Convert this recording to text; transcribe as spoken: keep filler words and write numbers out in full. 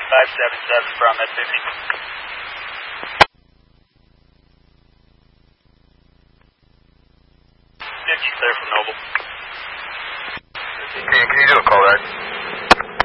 five seven seven from at fifty. fifty clear from Noble. Can, can you do a call back?